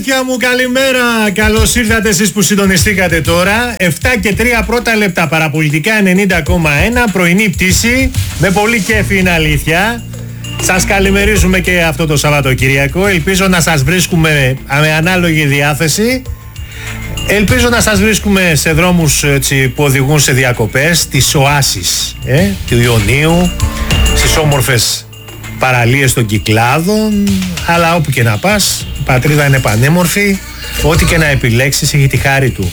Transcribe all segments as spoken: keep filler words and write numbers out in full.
Αδέρφια μου, καλημέρα. Καλώς ήρθατε εσείς που συντονιστήκατε τώρα. Εφτά και τρία πρώτα λεπτά, παραπολιτικά ενενήντα κόμμα ένα, πρωινή πτήση. Με πολύ κέφι είναι αλήθεια. Σας καλημερίζουμε και αυτό το Σαββατοκυριακό. Ελπίζω να σας βρίσκουμε με ανάλογη διάθεση. Ελπίζω να σας βρίσκουμε σε δρόμους έτσι, που οδηγούν σε διακοπές, τις οάσεις ε, του Ιωνίου, στις όμορφες παραλίες των Κυκλάδων, αλλά όπου και να πας, η πατρίδα είναι πανέμορφη, ό,τι και να επιλέξεις έχει τη χάρη του.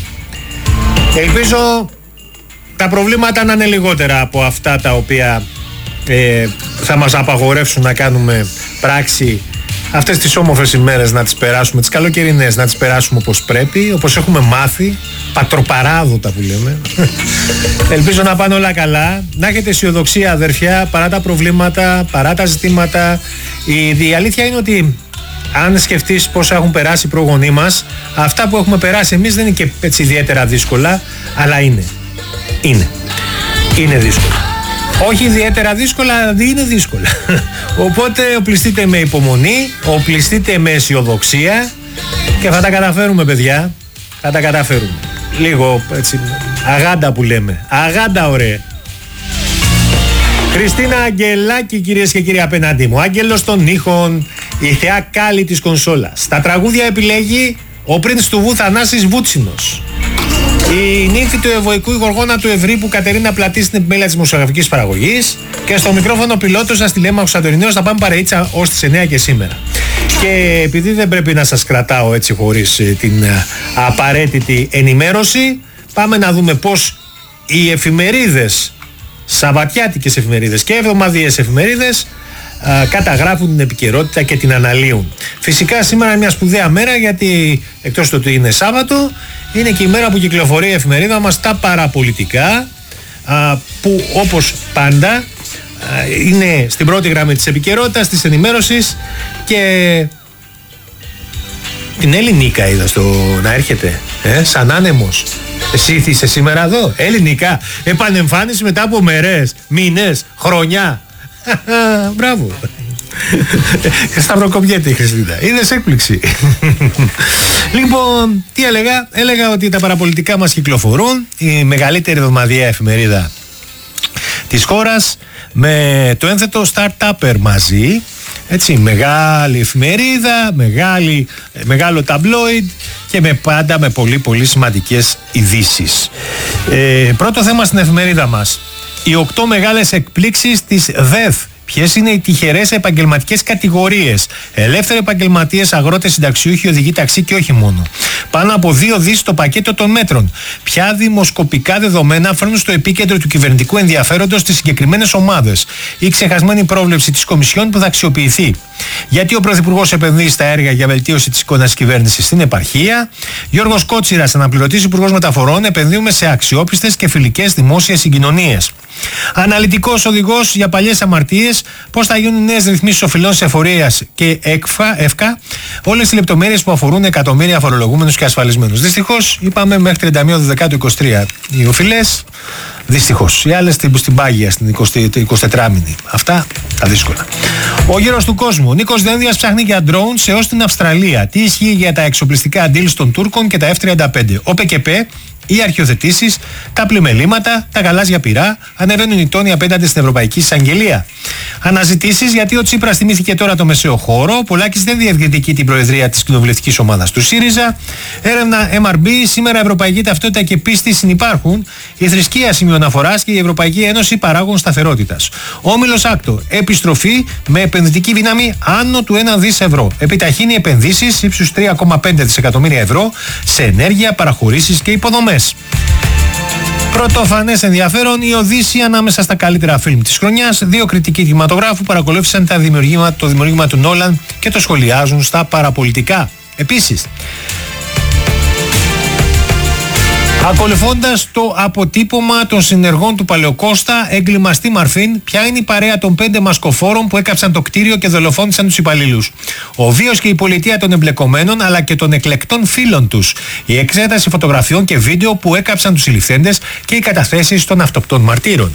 Ελπίζω τα προβλήματα να είναι λιγότερα από αυτά τα οποία ε, θα μας απαγορεύσουν να κάνουμε πράξη αυτές τις όμορφες ημέρες, να τις περάσουμε, τις καλοκαιρινές, να τις περάσουμε όπως πρέπει, όπως έχουμε μάθει, πατροπαράδοτα που λέμε. Ελπίζω να πάνε όλα καλά, να έχετε αισιοδοξία αδερφιά, παρά τα προβλήματα, παρά τα ζητήματα. Η, η αλήθεια είναι ότι αν σκεφτείς πόσα έχουν περάσει οι προγονείς μας, αυτά που έχουμε περάσει εμείς δεν είναι και έτσι ιδιαίτερα δύσκολα, αλλά είναι. Είναι. Είναι δύσκολα. Όχι ιδιαίτερα δύσκολα, αλλά είναι δύσκολα. Οπότε οπλιστείτε με υπομονή, οπλιστείτε με αισιοδοξία και θα τα καταφέρουμε, παιδιά. Θα τα καταφέρουμε. Λίγο έτσι, αγάντα που λέμε. Αγάντα ωραία. Χριστίνα Αγγελάκη, κυρίες και κύριοι, απέναντί μου. Άγγελος των ήχων, η θεά κάλλη της κονσόλας. Τα τραγούδια επιλέγει ο πριντς του Βου Θανάσης Βούτσινος. Η νύφη του Ευωικού, η Γοργόνα του Ευρύπου Κατερίνα Πλατή στην επιμέλεια της δημοσιογραφικής παραγωγής. Και στο μικρόφωνο πιλότος σας τηλέμαχος Αντωνινέος, θα πάμε παρεΐτσα ως τις εννιά και σήμερα. Και επειδή δεν πρέπει να σας κρατάω έτσι χωρίς την απαραίτητη ενημέρωση, πάμε να δούμε πώς οι εφημερίδες, σαββατιάτικες εφημερίδες και εβδομαδιαίες εφημερίδες, α, καταγράφουν την επικαιρότητα και την αναλύουν. Φυσικά σήμερα είναι μια σπουδαία μέρα, γιατί εκτός του ότι είναι Σάββατο, είναι και η μέρα που κυκλοφορεί η εφημερίδα μας τα παραπολιτικά, α, που όπως πάντα α, είναι στην πρώτη γραμμή της επικαιρότητας, της ενημέρωσης. Και την Ελληνικά είδα στο να έρχεται ε, σαν άνεμος. Εσύ είσαι σήμερα εδώ, Ελληνικά, επανεμφάνιση μετά από μέρες, μήνες, χρονιά. Μπράβο. Σταυροκοπιέται η Χριστίνα. Είδες έκπληξη. Λοιπόν, τι έλεγα. Έλεγα ότι τα παραπολιτικά μας κυκλοφορούν, η μεγαλύτερη εβδομαδιαία εφημερίδα της χώρας, με το ένθετο Startupper μαζί. Έτσι, μεγάλη εφημερίδα, μεγάλη, μεγάλο ταμπλόιντ και με πάντα με πολύ πολύ σημαντικές ειδήσεις. Ε, πρώτο θέμα στην εφημερίδα μας. Οι οκτώ μεγάλες εκπλήξεις της ΔΕΘ. Ποιες είναι οι τυχερές επαγγελματικές κατηγορίες? Ελεύθεροι επαγγελματίες, αγρότες, συνταξιούχοι, οδηγοί ταξί και όχι μόνο. Πάνω από δύο δις στο πακέτο των μέτρων. Ποια δημοσκοπικά δεδομένα φέρνουν στο επίκεντρο του κυβερνητικού ενδιαφέροντος τις συγκεκριμένες ομάδες? Η ξεχασμένη πρόβλεψη της Κομισιόν που θα αξιοποιηθεί. Γιατί ο Πρωθυπουργός επενδύει στα έργα για βελτίωση της εικόνας κυβέρνησης στην επαρχία. Γιώργος Κότσιρας, αναπληρωτής Υπουργός Μεταφορών, επενδύουμε σε αξιόπιστες και φιλικές δημόσιες συγκοινωνίες. Αναλυτικός οδηγός για παλιές αμαρτίες, πώς θα γίνουν νέες ρυθμίσεις οφειλών σε εφορίας και ΕΚΦΑ, ΕΦΚΑ, όλες οι λεπτομέρειες που αφορούν εκατομμύρια φορολογούμενους και ασφαλισμένους. Δυστυχώς, είπαμε μέχρι τριάντα μία Δεκάτου είκοσι τρία οι οφειλές. Δυστυχώς. Οι άλλες στην πάγια, στην εικοσιτετράμηνη. Αυτά τα δύσκολα. Ο γύρος του κόσμου. Ο Νίκος Δένδιας ψάχνει για ντρόουν σε ως την Αυστραλία. Τι ισχύει για τα εξοπλιστικά deals των Τούρκων και τα εφ τριάντα πέντε. Ο ΠΚΠ, οι αρχιοθετήσεις, τα πλημελήματα, τα γαλάζια πυρά, ανεβαίνουν οι τόνοι απέναντι στην Ευρωπαϊκή Εισαγγελία. Αναζητήσεις γιατί ο Τσίπρας θυμήθηκε τώρα το μεσαίο χώρο. Ο Πολάκης δεν διεκδικεί την προεδρία της κοινοβουλευτικής ομάδας του ΣΥΡΙΖΑ. Έρευνα εμ αρ μπι, σήμερα ευρωπαϊκή ταυτότητα και πίστη συνυπάρχουν. Η θρησκεία σημείο αναφοράς και η Ευρωπαϊκή Ένωση παράγουν σταθερότητας. Όμιλος Άκτο, επιστροφή με επενδυτική δύναμη άνω του ένα δις ευρώ. Επιταχύνει επενδύσεις ύψους τρία κόμμα πέντε δισεκατομμύρια ευρώ σε ενέργεια, παραχωρήσεις και υποδομές. Πρωτοφανές ενδιαφέρον, η Οδύσσια ανάμεσα στα καλύτερα φιλμ της χρονιάς. Δύο κριτικοί κινηματογράφου παρακολούθησαν τα δημιουργήμα, το δημιουργήμα του Νόλαν και το σχολιάζουν στα παραπολιτικά. Επίσης, ακολουθώντας το αποτύπωμα των συνεργών του Παλαιοκώστα, έγκλημα στη Μαρφίν, ποια είναι η παρέα των πέντε μασκοφόρων που έκαψαν το κτίριο και δολοφόνησαν τους υπαλλήλους? Ο βίος και η πολιτεία των εμπλεκομένων αλλά και των εκλεκτών φίλων τους. Η εξέταση φωτογραφιών και βίντεο που έκαψαν τους συλληφθέντες και οι καταθέσεις των αυτοπτών μαρτύρων.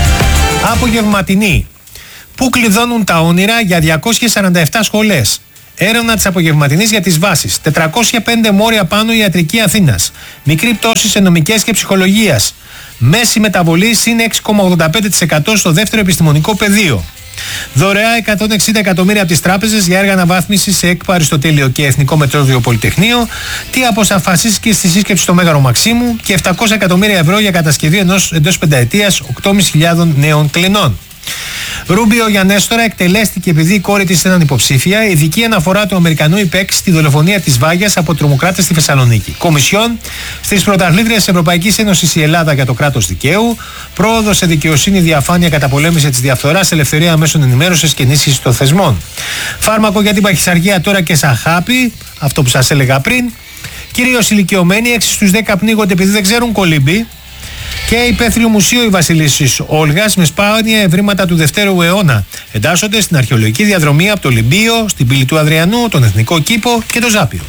Απογευματινή. Πού κλειδώνουν τα όνειρα για διακόσιες σαράντα επτά σχολές? Έρευνα της απογευματινής για τις βάσεις. τετρακόσια πέντε μόρια πάνω η ιατρική Αθήνας. Μικρή πτώση σε νομικές και ψυχολογίας. Μέση μεταβολή συν έξι κόμμα ογδόντα πέντε τοις εκατό στο δεύτερο επιστημονικό πεδίο. Δωρεά εκατόν εξήντα εκατομμύρια από τις τράπεζες για έργα αναβάθμισης σε ΕΚΠΑ, Αριστοτέλειο και Εθνικό Μετρόβιο Πολυτεχνείο. Τι αποφασίστηκε στη σύσκεψη στο Μέγαρο Μαξίμου και επτακόσια εκατομμύρια ευρώ για κατασκευή ενός εντός πενταετίας οκτώ χιλιάδες πεντακόσιων νέων κλινών. Ρούμπιο για Νέστορα εκτελέστηκε επειδή η κόρη της ήταν υποψήφια. Ειδική αναφορά του Αμερικανού υπέξ στη δολοφονία της Βάγιας από τρομοκράτες στη Θεσσαλονίκη. Κομισιόν στις πρωταθλήτριες της Ευρωπαϊκής Ένωσης η Ελλάδα για το κράτος δικαίου. Πρόοδο σε δικαιοσύνη, διαφάνεια, καταπολέμηση της διαφθοράς, ελευθερία μέσων ενημέρωσης και ενίσχυση των θεσμών. Φάρμακο για την παχυσαργία τώρα και σαν χάπι, αυτό που σας έλεγα πριν. Κυρίως ηλικιωμένοι, έξι στους δέκα πνίγονται επειδή δεν ξέρουν κολύμπι. Και υπαίθριο μουσείο η Βασιλίσσης Όλγας με σπάνια ευρήματα του δευτέρου αιώνα. Εντάσσονται στην αρχαιολογική διαδρομή από το Λιμπίο, στην πύλη του Αδριανού, τον Εθνικό Κήπο και το Ζάπιο.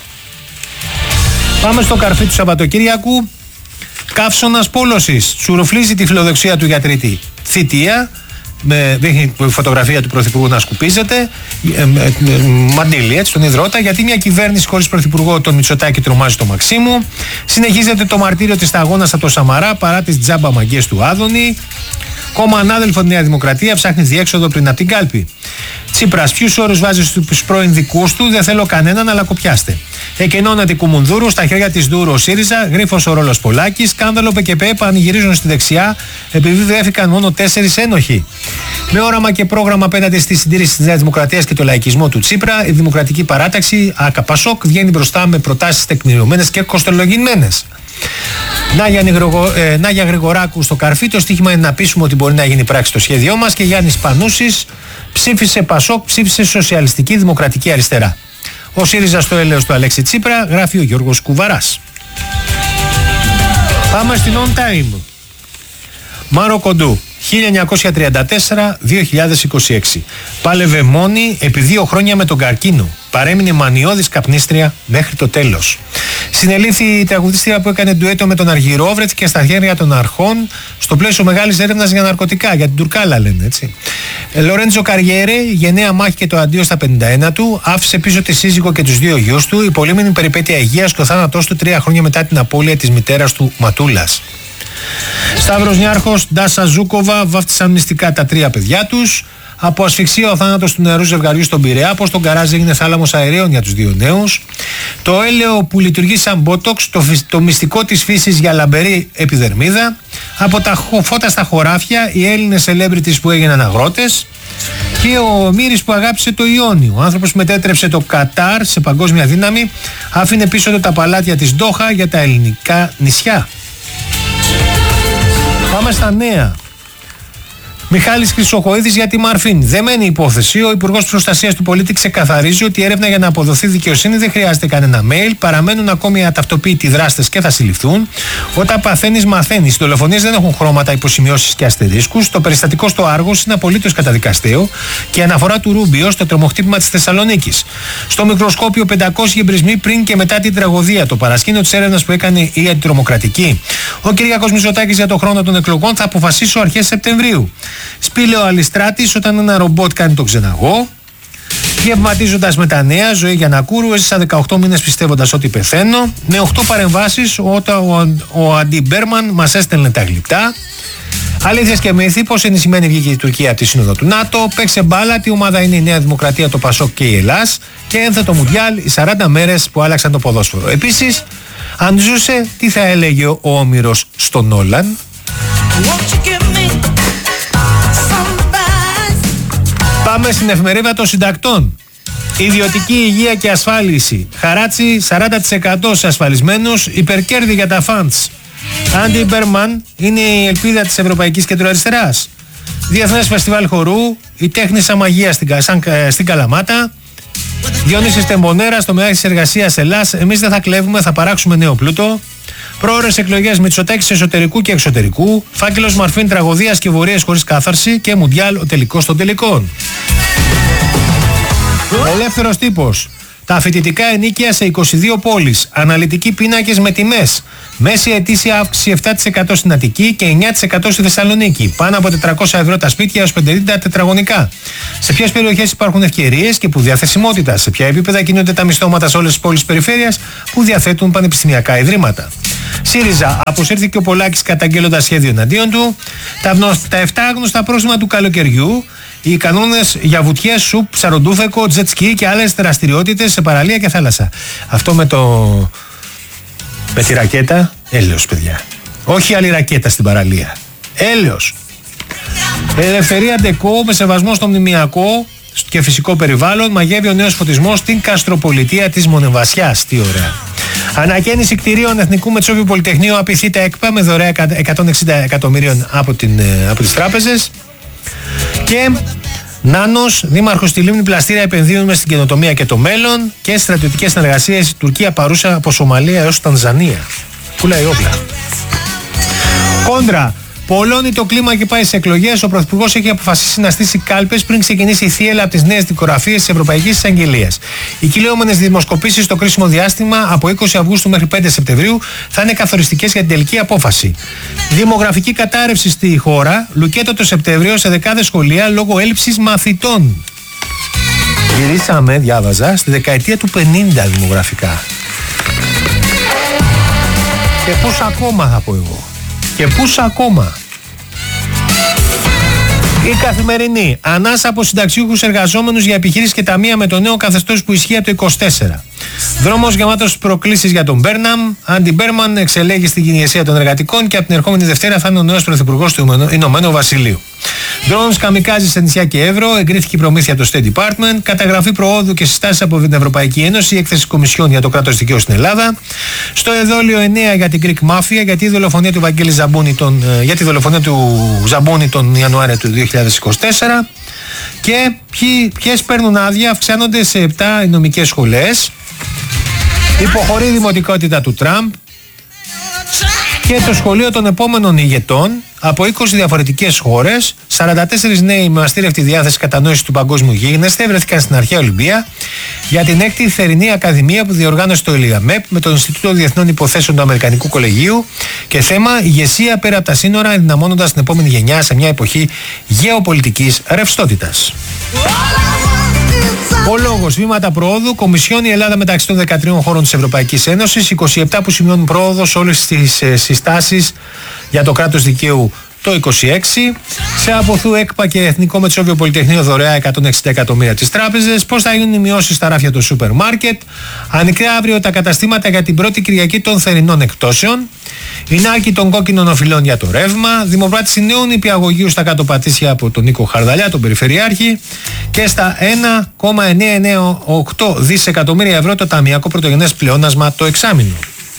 Πάμε στο καρφί του Σαββατοκύριακου. Καύσωνας πόλωσης. Σουροφλίζει τη φιλοδοξία του για τρίτη θητεία. Με, δείχνει φωτογραφία του Πρωθυπουργού να σκουπίζεται. Ε, ε, ε, μαντήλι, έτσι, τον υδρότα. Γιατί μια κυβέρνηση χωρίς Πρωθυπουργό, τον Μητσοτάκη, τρομάζει το Μαξίμου. Συνεχίζεται το μαρτύριο της σταγόνας από το Σαμαρά παρά τις τζάμπα μαγκές του Άδωνη. Κόμμα ανάδελφο Νέα Δημοκρατία ψάχνει διέξοδο πριν από την κάλπη. Τσίπρας, ποιους όρους βάζει στους πρώην δικούς του, δεν θέλω κανέναν, αλλά κοπιάστε. Εκενώνεται Κουμουνδούρου, στα χέρια της Δούρου ο ΣΥΡΙΖΑ, γρίφος ο ρόλος Πολάκης, σκάνδαλο ΠΚΠ πανηγυρίζουν στη δεξιά, επειδή βρέθηκαν μόνο τέσσερις ένοχοι. Με όραμα και πρόγραμμα απέναντι στη συντήρηση της Νέας Δημοκρατίας και το λαϊκισμό του Τσίπρα, η Δημοκρατική Παράταξη, ΑΚΑΠΑΣΟΚ, βγαίνει μπροστά με προτάσεις τεκμηριωμένες και κοστολογημένες. Νάγια, Νιγρογο, ε, Νάγια Γρηγοράκου στο καρφί. Το στοίχημα είναι να πείσουμε ότι μπορεί να γίνει πράξη το σχέδιό μας. Και Γιάννης Πανούσης ψήφισε Πασόκ, ψήφισε Σοσιαλιστική Δημοκρατική Αριστερά. Ο ΣΥΡΙΖΑ στο έλεος του Αλέξη Τσίπρα, γράφει ο Γιώργος Κουβαράς. Πάμε στην On Time. Μάρο Κοντού, χίλια εννιακόσια τριάντα τέσσερα με δύο χιλιάδες είκοσι έξι. Πάλευε μόνη επί δύο χρόνια με τον καρκίνο. Παρέμεινε μανιώδης καπνίστρια μέχρι το τέλος. Συνελήφθη η τραγουδίστρια που έκανε ντουέτο με τον Αργυρό, βρέθηκε στα χέρια των αρχών στο πλαίσιο μεγάλης έρευνας για ναρκωτικά, για την Τουρκάλα λένε έτσι. Λορέντζο Καριέρε, γενναία μάχη και το αντίο στα πενήντα ένα του, άφησε πίσω τη σύζυγο και τους δύο γιους του, η πολύμηνη περιπέτεια υγείας και ο θάνατός του τρία χρόνια μετά την απώλεια της μητέρας του Ματούλας. Σταύρος Νιάρχος, Ντάσα Ζούκοβα βάφτισαν μυστικά τα τρία παιδιά τους. Από ασφυξία ο θάνατος του νεαρού ζευγαριού στον Πειραιά, πως τον Καράζ έγινε θάλαμος αεραίων για τους δύο νέους. Το έλαιο που λειτουργεί σαν μπότοξ, το, το μυστικό της φύσης για λαμπερή επιδερμίδα. Από τα φώτα στα χωράφια, οι Έλληνες celebrities που έγιναν αγρότες. Και ο Μύρης που αγάπησε το Ιόνιο. Ο άνθρωπος που μετέτρεψε το Κατάρ σε παγκόσμια δύναμη, άφηνε πίσω του τα παλάτια της Ντόχα για τα ελληνικά νησιά. Πάμε στα νέα. Μιχάλης Χρυσοχοΐδης για τη Μαρφίν. Δεμένη υπόθεση. Ο Υπουργός Προστασίας του Πολίτη ξεκαθαρίζει ότι η έρευνα για να αποδοθεί δικαιοσύνη δεν χρειάζεται κανένα mail. Παραμένουν ακόμη αταυτοποιητοί δράστες και θα συλληφθούν. Όταν παθαίνεις, μαθαίνεις. Οι δολοφονίες δεν έχουν χρώματα, υποσημειώσεις και αστερίσκους. Το περιστατικό στο Άργος είναι απολύτως καταδικαστέο και η αναφορά του Ρούμπιο στο τρομοχτύπημα της Θεσσαλονίκης. Στο μικροσκόπιο πεντακόσιοι εμπρισμοί πριν και μετά την τραγωδία. Το παρασκήνιο της έρευνας που έκανε η αντιτρομοκρατική. Ο Κυριάκος Μητσοτάκης για το χρόνο των εκλογών θα αποφασίσει αρχές Σεπτεμβρίου. Σπήλε ο Αλιστράτης όταν ένα ρομπότ κάνει τον ξεναγό. Γευματίζοντας με τα νέα, ζωή Γιαννακούρου, έζησα δεκαοκτώ μήνες πιστεύοντας ότι πεθαίνω. Με οκτώ παρεμβάσεις, όταν ο, ο Αντί Μπέρμαν μας έστελνε τα γλυπτά. Αλήθειες και μύθοι, πως ενισχυμένη βγήκε η Τουρκία από τη Σύνοδο του ΝΑΤΟ. Παίξε μπάλα, τι ομάδα είναι η Νέα Δημοκρατία, το Πασόκ και η Ελλάς. Και ένθετο Μουντιάλ, οι σαράντα μέρες που άλλαξαν το ποδόσφαιρο. Επίσης, αν ζούσε, τι θα έλεγε ο Όμηρος στον Νόλαν. Πάμε στην εφημερίδα των συντακτών. Ιδιωτική υγεία και ασφάλιση. Χαράτσι σαράντα τοις εκατό σε ασφαλισμένους, υπερκέρδη για τα φαντς. Άντι Μπέρμαν είναι η ελπίδα της Ευρωπαϊκής Κεντροαριστεράς. Διεθνές Φεστιβάλ Χορού, η τέχνη σαν μαγεία στην, στην Καλαμάτα. Διονύσης Τεμπονέρα στο Μεάχης Εργασίας Ελλάς. Εμείς δεν θα κλέβουμε, θα παράξουμε νέο πλούτο. Πρόορες εκλογές Μητσοτάκης εσωτερικού και εξωτερικού. Φάκελος Μαρφίν τραγωδίας και βορείες χωρίς κάθαρση. Και Μουντιάλ ο τελικός των τελικών. Ελεύθερος τύπος. Τα φοιτητικά ενίκεια σε είκοσι δύο πόλεις. Αναλυτικοί πίνακες με τιμές. Μέση ετήσια αύξηση επτά τοις εκατό στην Αττική και εννιά τοις εκατό στη Θεσσαλονίκη. Πάνω από τετρακόσια ευρώ τα σπίτια έως πενήντα τετραγωνικά. Σε ποιες περιοχές υπάρχουν ευκαιρίες και που διαθεσιμότητα. Σε ποια επίπεδα κινούνται τα μισθώματα σε όλες τις πόλεις περιφέρειας που διαθέτουν πανεπιστημιακά ιδρύματα. ΣΥΡΙΖΑ. Αποσύρθηκε ο Πολάκης καταγγέλλοντας σχέδιο εναντίον του. Τα, τα επτά άγνωστα πρόσημα του καλοκαιριού. Οι κανόνες για βουτιές, σουπ, ψαροντούφεκο, τζετ σκι και άλλες δραστηριότητες σε παραλία και θάλασσα. Αυτό με το. Με τη ρακέτα, έλεος παιδιά. Όχι άλλη ρακέτα στην παραλία. Έλεος. Ελευθερία Ντεκό με σεβασμό στο μνημιακό και φυσικό περιβάλλον. Μαγεύει ο νέος φωτισμός στην Καστροπολιτεία της Μονεβασιάς. Τι ωραία. Ανακαίνιση κτηρίων Εθνικού Μετσόβιου Πολυτεχνείου απειθεί τα ΕΚΠΑ με δωρεά εκατόν εξήντα εκατομμυρίων από, την, από τις τράπεζες. Και Νάνος, δήμαρχος στη Λίμνη Πλαστήρα, επενδύουμε στην καινοτομία και το μέλλον και στρατιωτικές συνεργασίες. Η Τουρκία παρούσα από Σομαλία έως Τανζανία. Πουλάει όπλα. Κόντρα. Πολλώνει το κλίμα και πάει σε εκλογές. Ο Πρωθυπουργός έχει αποφασίσει να στήσει κάλπες πριν ξεκινήσει η θύελλα από τις νέες δικογραφίες της Ευρωπαϊκής Εισαγγελίας. Οι κυλιόμενες δημοσκοπήσεις στο κρίσιμο διάστημα από είκοσι Αυγούστου μέχρι πέντε Σεπτεμβρίου θα είναι καθοριστικές για την τελική απόφαση. Δημογραφική κατάρρευση στη χώρα. Λουκέτο το Σεπτέμβριο σε δεκάδες σχολεία λόγω έλλειψης μαθητών. Γυρίσαμε, διάβαζα, στη δεκαετία του πενήντα δημογραφικά. Και πώς ακόμα θα πω εγώ. Και πούς ακόμα. Η Καθημερινή. Ανάσα από συνταξιούχους εργαζόμενους για επιχειρήσεις και ταμεία με το νέο καθεστώς που ισχύει από το είκοσι τέσσερα. Δρόμος γεμάτος προκλήσεις για τον Μπέρναμ. Αντι Μπέρμαν εξελέγει στην ηγεσία των εργατικών και από την ερχόμενη Δευτέρα θα είναι ο νέος πρωθυπουργός του Ηνωμένου Βασιλείου. Drones καμικάζι σε νησιά και Εύρο. Εγκρίθηκε η προμήθεια από το State Department. Καταγραφή προόδου και συστάσεις από την Ευρωπαϊκή Ένωση. Έκθεση Κομισιόν για το κράτος δικαίου στην Ελλάδα. Στο εδόλιο εννέα για την Greek Mafia. Για τη δολοφονία του Βαγγέλη Ζαμπούνη τον, για τη δολοφονία του Ζαμπούνη τον Ιανουάριο του δύο χιλιάδες είκοσι τέσσερα. Και ποιες παίρνουν άδεια, αυξάνονται σε επτά νομικές σχολές. Υποχωρεί η δημοτικότητα του Τραμπ. Και το σχολείο των επόμενων ηγετών από είκοσι διαφορετικές χώρες, σαράντα τέσσερις νέοι με αστήρευτη διάθεση κατανόηση του παγκόσμιου γίγνεσθε βρέθηκαν στην αρχαία Ολυμπία για την έκτη θερινή ακαδημία που διοργάνωσε το ΕΛΙΑΜΕΠ με το Ινστιτούτο Διεθνών Υποθέσεων του Αμερικανικού Κολεγίου και θέμα ηγεσία πέρα από τα σύνορα, ενδυναμώνοντας την επόμενη γενιά σε μια εποχή γεωπολιτικής ρευστότητας. Ο λόγος, βήματα προόδου, Κομισιόν η Ελλάδα μεταξύ των δεκατρείων χώρων της Ευρωπαϊκής Ένωσης, είκοσι επτά που σημειώνουν πρόοδο σε όλες τις ε, συστάσεις για το κράτος δικαίου το είκοσι έξι. Σε αποθού ΕΚΠΑ και Εθνικό Μετσόβιο Πολυτεχνείο δωρεά εκατόν εξήντα εκατομμύρια τις τράπεζες. Πώς θα γίνουν οι μειώσεις στα ράφια του σούπερ μάρκετ. Ανοιχτά αύριο τα καταστήματα για την πρώτη Κυριακή των θερινών εκπτώσεων. Η νάκη των κόκκινων οφειλών για το ρεύμα. Δημοπράτηση νέου νηπιαγωγείου στα κάτω πατήσια από τον Νίκο Χαρδαλιά, τον Περιφερειάρχη. Και στα ένα κόμμα εννιακόσια ενενήντα οκτώ δισεκατομμύρια ευρώ το ταμειακό πρωτογενές πλεόνασμα το εξάμηνο.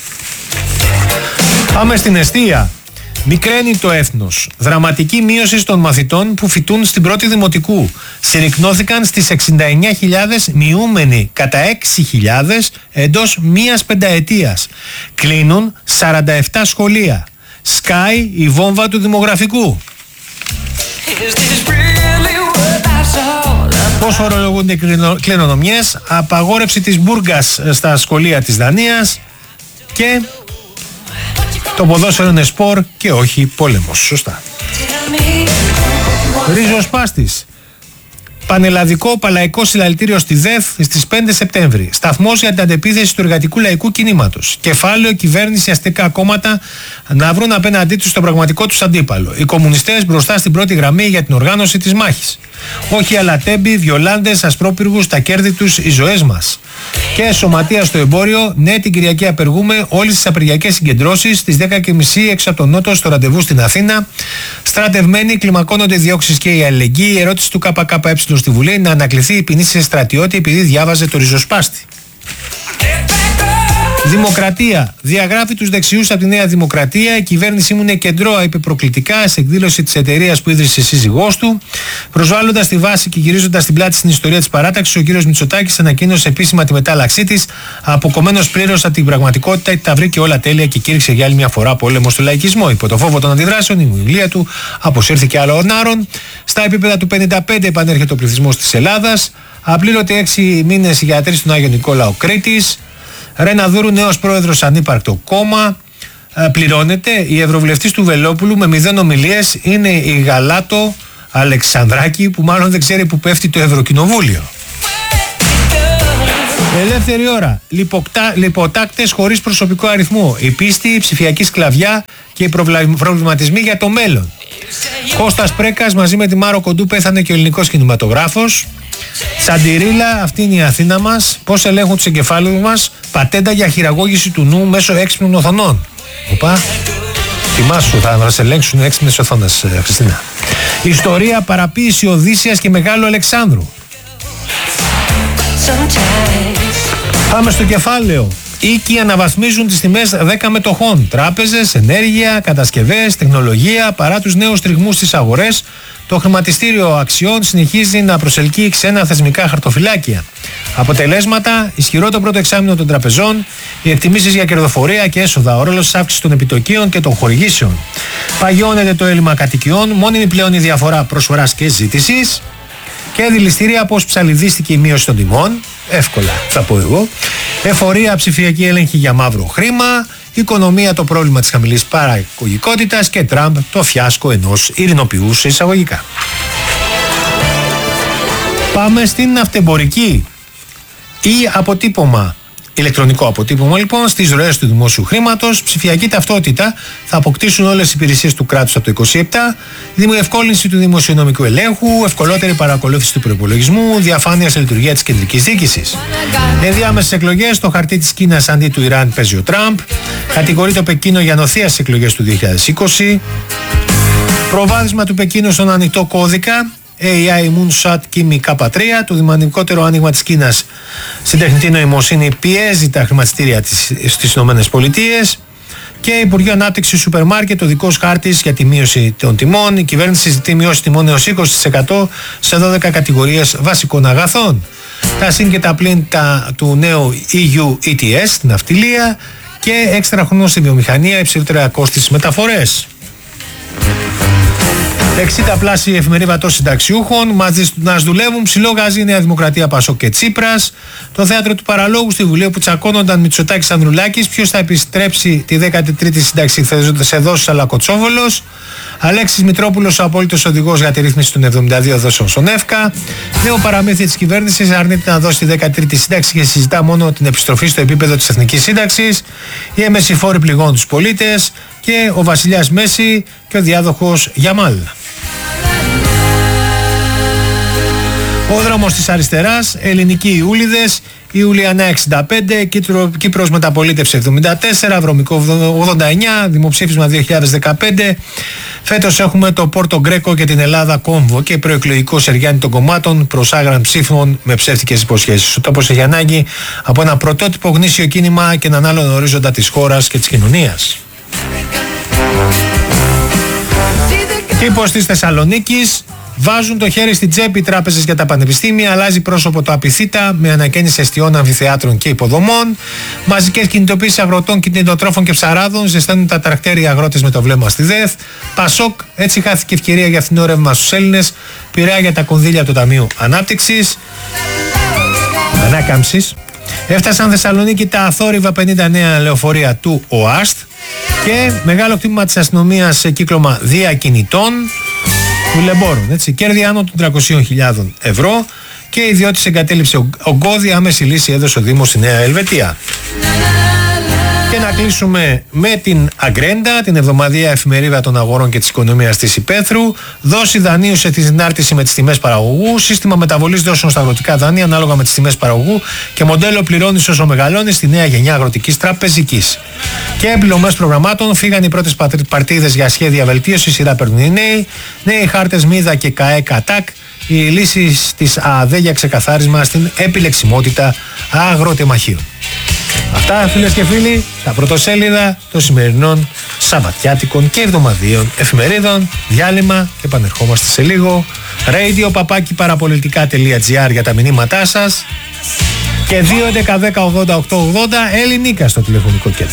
Πάμε στην εστία. Μικραίνει το έθνος. Δραματική μείωση των μαθητών που φοιτούν στην πρώτη δημοτικού. Συρρικνώθηκαν στις εξήντα εννιά χιλιάδες, μειούμενοι κατά έξι χιλιάδες εντός μίας πενταετίας. Κλείνουν σαράντα επτά σχολεία. Σκάει η βόμβα του δημογραφικού. Πώς φορολογούνται οι κληρονομιές. Απαγόρευση της μπουργκας στα σχολεία της Δανίας. Και το ποδόσφαιρο είναι σπορ και όχι πόλεμος. Σωστά. Ριζοσπάστης. Πανελλαδικό παλαϊκό συλλαλητήριο στη ΔΕΘ στις πέντε Σεπτέμβρη. Σταθμός για την αντεπίθεση του εργατικού λαϊκού κινήματος. Κεφάλαιο κυβέρνηση αστικά κόμματα να βρουν απέναντί τους τον πραγματικό τους αντίπαλο. Οι κομμουνιστές μπροστά στην πρώτη γραμμή για την οργάνωση της μάχης. Όχι αλατέμποι, βιολάντες, ασπρόπυργους, τα κέρδη τους, οι ζωές μας. Και σωματεία στο εμπόριο. Ναι, την Κυριακή απεργούμε όλες τις απεργιακές συγκεντρώσεις στις δέκα και μισή έξω από τον Νότο στο ραντεβού στην Αθήνα. Στρατευμένοι, κλιμακώνονται διώξεις και η αλληλεγγύη. Η ερώτηση του ΚΚΕ στη Βουλή να ανακληθεί η ποινή σε στρατιώτη επειδή διάβαζε το ριζοσπάστη. Δημοκρατία. Διαγράφει τους δεξιούς από τη Νέα Δημοκρατία. Η κυβέρνησή μου είναι κεντρώα, είπε προκλητικά σε εκδήλωση της εταιρείας που ίδρυσε η σύζυγός του. Προσβάλλοντας τη βάση και γυρίζοντας την πλάτη στην ιστορία της παράταξης, ο κύριος Μητσοτάκης ανακοίνωσε επίσημα τη μετάλλαξή της. Αποκομμένος πλήρως από την πραγματικότητα, τα βρήκε όλα τέλεια και κήρυξε για άλλη μια φορά πόλεμο στο λαϊκισμό. Υπό το φόβο των αντιδράσεων, η ομιλία του αποσύρθηκε άλλο ονάρων. Στα επίπεδα του πενήντα πέντε επανέρχεται ο πληθυσμός της Ελλάδας. Απλήρωτοι έξι μήνες οι γιατροί στον Άγιο Νικόλαο Κρήτης. Ρένα Δούρου, νέος πρόεδρος ανύπαρκτο κόμμα. Πληρώνεται. Η ευρωβουλευτής του Βελόπουλου με μηδέν ομιλίες είναι η Γαλάτο Αλεξανδράκη, που μάλλον δεν ξέρει που πέφτει το Ευρωκοινοβούλιο. Ελεύθερη ώρα. Λιποκτά, λιποτάκτες χωρίς προσωπικό αριθμό. Η πίστη, η ψηφιακή σκλαβιά και οι προβληματισμοί για το μέλλον. Κώστας Πρέκας μαζί με τη Μάρο Κοντού πέθανε και ο ελληνικός κινηματογράφος. Τσαντιρίλα, αυτή είναι η Αθήνα μας. Πώς ελέγχουν τους εγκεφάλους μας. Πατέντα για χειραγώγηση του νου μέσω έξυπνων οθονών. Οπα. Θυμάσου, θα μας ελέγξουν έξυπνες οθόνες, Χριστίνα. Ιστορία, παραποίηση Οδύσσιας και Μεγάλου Αλεξάνδρου. Πάμε στο κεφάλαιο. Οίκοι αναβαθμίζουν τις τιμές δέκα μετοχών. Τράπεζες, ενέργεια, κατασκευές, τεχνολογία. Παρά τους νέους τριγμούς στις αγορές, το χρηματιστήριο αξιών συνεχίζει να προσελκύει ξένα θεσμικά χαρτοφυλάκια. Αποτελέσματα: ισχυρό το πρώτο εξάμηνο των τραπεζών, οι εκτιμήσεις για κερδοφορία και έσοδα, ο ρόλος της αύξησης των επιτοκίων και των χορηγήσεων. Παγιώνεται το έλλειμμα κατοικιών, μόνιμη πλέον η διαφορά προσφοράς και ζήτησης. Και δηληστήρια, πώς ψαλιδίστηκε η μείωση των τιμών. Εύκολα, θα πω εγώ. Εφορία, ψηφιακή έλεγχη για μαύρο χρήμα. Οικονομία, το πρόβλημα της χαμηλής παραγωγικότητας. Και Τραμπ, το φιάσκο ενός ειρηνοποιού σε εισαγωγικά. Πάμε στην αυτεμπορική ή αποτύπωμα. Ηλεκτρονικό αποτύπωμα λοιπόν στις ροές του δημόσιου χρήματος. Ψηφιακή ταυτότητα θα αποκτήσουν όλες οι υπηρεσίες του κράτους από το είκοσι επτά. Διευκόλυνση του δημοσιονομικού ελέγχου, ευκολότερη παρακολούθηση του προϋπολογισμού, διαφάνεια σε λειτουργία της κεντρικής διοίκησης. Ενδιάμεσες εκλογές, το χαρτί της Κίνας αντί του Ιράν παίζει ο Τραμπ. Κατηγορεί το Πεκίνο για νοθεία στις εκλογές του δύο χιλιάδες είκοσι. Προβάδισμα του Πεκίνου στον ανοιχτό κώδικα. έι άι Moonshot Kimi κέι τρία, το δυναμικότερο άνοιγμα της Κίνας στην τεχνητή νοημοσύνη πιέζει τα χρηματιστήρια στις ΗΠΑ. Και Υπουργείο Ανάπτυξης σούπερ μάρκετ, ο δικός χάρτης για τη μείωση των τιμών. Η κυβέρνηση ζητεί μείωση τιμών έως είκοσι τοις εκατό σε δώδεκα κατηγορίες βασικών αγαθών. Τα συν και τα πλήν τα, του νέου ι γιου ι τι ες, την ναυτιλία. Και έξτρα χρόνο στη βιομηχανία, υψηλότερα κόστη στις μεταφορές. εξήντα πλάσια εφημερίδα των συνταξιούχων, μαζί να δουλεύουν, ψηλό γάζι η Νέα Δημοκρατία, Πασόκ και Τσίπρας. Το θέατρο του παραλόγου στη Βουλή που τσακώνονταν Μητσοτάκης Ανδρουλάκης. Ποιος θα επιστρέψει τη δέκατη τρίτη σύνταξη σε δόσεις αλλά Κοτσόβολος. Αλέξης Μητρόπουλος, ο απόλυτος οδηγός για τη ρύθμιση των εβδομήντα δύο δόσεων στον ΕΦΚΑ. Νέο παραμύθι της κυβέρνησης, αρνείται να δώσει τη δέκατη τρίτη σύνταξη και συζητά μόνο την επιστροφή στο επίπεδο της εθνικής σύνταξης. Οι έμμεσοι φόροι πληγώνουν τους πολίτες. Και ο Βασιλιάς Μέση και ο διάδοχος Γιαμάλ. Ο δρόμος της αριστεράς, ελληνικοί Ιούλιδες, Ιουλιανά εξήντα πέντε, Κύπρος Μεταπολίτευση εβδομήντα τέσσερα, Βρωμικό ογδόντα εννιά, Δημοψήφισμα δύο χιλιάδες δεκαπέντε. Φέτος έχουμε το Πόρτο Γκρέκο και την Ελλάδα κόμβο και προεκλογικό σεριάνι των κομμάτων προς άγραν ψήφων με ψεύτικες υποσχέσεις. Ο τόπος έχει ανάγκη από ένα πρωτότυπο γνήσιο κίνημα και έναν άλλον ορίζοντα της χώρας και της κοινωνίας. Τύπος της Θεσσαλονίκης. Βάζουν το χέρι στην τσέπη οι τράπεζες για τα πανεπιστήμια. Αλλάζει πρόσωπο το Απιθύτα με ανακαίνιση εστιών, αμφιθεάτρων και υποδομών. Μαζικές κινητοποίησεις αγροτών, κτηνοτρόφων και ψαράδων. Ζεσταίνουν τα τρακτέρια αγρότες με το βλέμμα στη ΔΕΘ. Πασόκ, έτσι χάθηκε ευκαιρία για φθηνό ρεύμα στους Έλληνες. Πειραιά για τα κονδύλια του Ταμείου Ανάπτυξης. Ανάκαμψης. Έφτασαν Θεσσαλονίκη τα αθόρυβα πενήντα νέα λεωφορεία του ΟΑΣΤ. Και μεγάλο κτήμα της αστυνομίας σε κύκλωμα διακινητών. Δουλεμπόρων, έτσι. Κέρδη άνω των τριακόσιες χιλιάδες ευρώ και ιδιώτης εγκατέλειψε ογκώδη, άμεση λύση έδωσε ο Δήμος στη Νέα Ελβετία. Και να κλείσουμε με την Αγκρέντα, την εβδομαδιαία εφημερίδα των αγορών και της οικονομίας της Υπέθρου. Δόση δανείου σε τη συνάρτηση με τις τιμές παραγωγού, σύστημα μεταβολής δόσεων στα αγροτικά δάνεια ανάλογα με τις τιμές παραγωγού και μοντέλο πληρώνεις όσο μεγαλώνεις στη νέα γενιά αγροτικής τραπεζικής. Και επιλογές προγραμμάτων, φύγαν οι πρώτες παρτίδες για σχέδια βελτίωσης, σειρά παίρνουν οι νέοι, νέοι χάρτες ΜΙΔΑ και ΚΑΕ ΚΑΤΑΚ, οι λύσεις της ΑΔΕ για ξεκαθάρισμα στην επιλεξιμότητα αγροτεμαχίων. Αυτά, φίλες και φίλοι, τα πρωτοσέλιδα των σημερινών σαββατιάτικων και εβδομαδίων εφημερίδων. Διάλειμμα και επανερχόμαστε σε λίγο. radio παπάκι παραπολιτικά τελεία τζι άρ για τα μηνύματά σας και δύο έντεκα δέκα ογδόντα οκτώ ογδόντα Ελληνίκα στο τηλεφωνικό κέντρο.